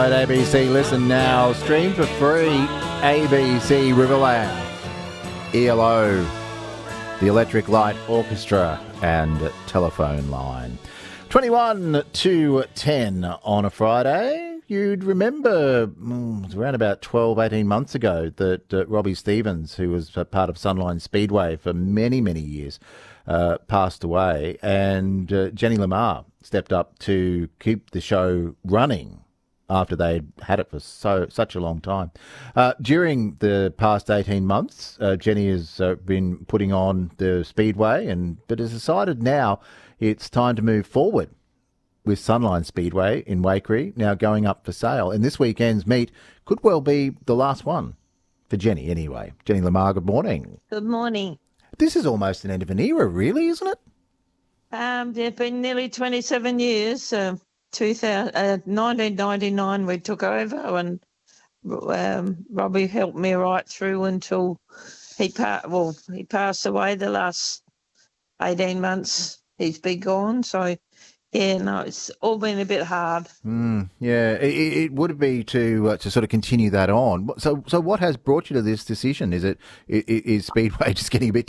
At ABC, listen now. Stream for free. ABC Riverland, ELO, the Electric Light Orchestra, and Telephone Line. 21 to 10 on a Friday. You'd remember it was around about 12, 18 months ago that Robbie Stevens, who was a part of Sunline Speedway for many, many years, passed away, and Jenny Lamar stepped up to keep the show running after they'd had it for such a long time. During the past 18 months, Jenny has been putting on the Speedway, but has decided now it's time to move forward with Sunline Speedway in Waikerie now going up for sale. And this weekend's meet could well be the last one for Jenny anyway. Jenny Lamar, good morning. Good morning. This is almost an end of an era, really, isn't it? It's been nearly 27 years. 1999 we took over, and Robbie helped me right through until he passed away the last 18 months. He's been gone, so it's all been a bit hard. It would be to sort of continue that on. So what has brought you to this decision? Is Speedway just getting a bit